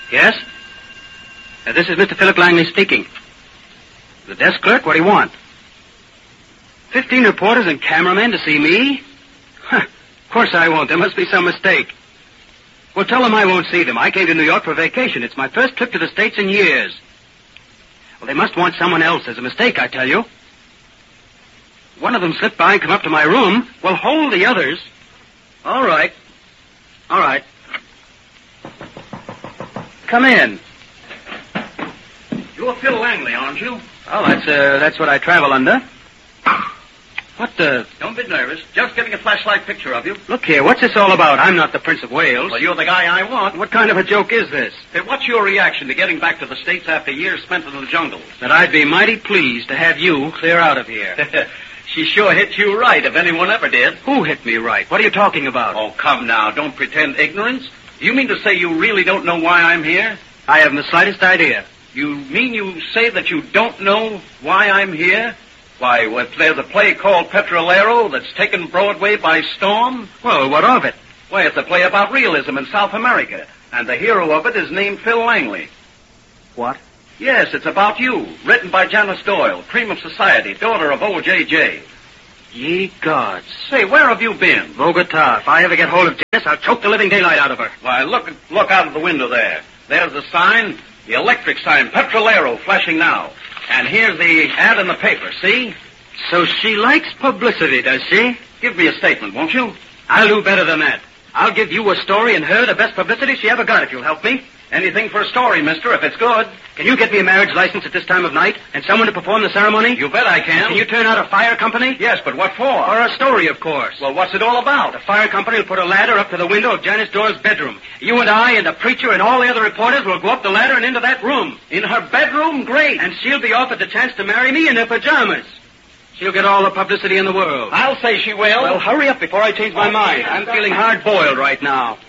Yes? This is Mr. Philip Langley speaking. The desk clerk, what do you want? 15 reporters and cameramen to see me? Huh. Of course I won't. There must be some mistake. Well, tell them I won't see them. I came to New York for vacation. It's my first trip to the States in years. Well, they must want someone else. There's a mistake, I tell you. One of them slipped by and come up to my room. Well, hold the others. All right. All right. Come in. You're Phil Langley, aren't you? Oh, that's what I travel under. What the... Don't be nervous. Just getting a flashlight picture of you. Look here, what's this all about? I'm not the Prince of Wales. Well, you're the guy I want. What kind of a joke is this? Hey, what's your reaction to getting back to the States after years spent in the jungles? That I'd be mighty pleased to have you clear out of here. She sure hit you right, if anyone ever did. Who hit me right? What are you talking about? Oh, come now. Don't pretend ignorance. You mean to say you really don't know why I'm here? I haven't the slightest idea. You mean you say that you don't know why I'm here? Why, there's a play called Petrolero that's taken Broadway by storm. Well, what of it? Why, it's a play about realism in South America, and the hero of it is named Phil Langley. What? Yes, it's about you, written by Janice Doyle, cream of society, daughter of old J.J. Ye gods. Say, where have you been? Bogota. If I ever get hold of Janice, I'll choke the living daylight out of her. Why, look out of the window there. There's the sign, the electric sign, Petrolero, flashing now. And here's the ad in the paper, see? So she likes publicity, does she? Give me a statement, won't you? I'll do better than that. I'll give you a story and her the best publicity she ever got if you'll help me. Anything for a story, mister, if it's good. Can you get me a marriage license at this time of night and someone to perform the ceremony? You bet I can. Can you turn out a fire company? Yes, but what for? For a story, of course. Well, what's it all about? The fire company will put a ladder up to the window of Janice Doyle's bedroom. You and I and the preacher and all the other reporters will go up the ladder and into that room. In her bedroom? Great. And she'll be offered the chance to marry me in her pajamas. She'll get all the publicity in the world. I'll say she will. Well, hurry up before I change my mind. I'm feeling hard-boiled right now.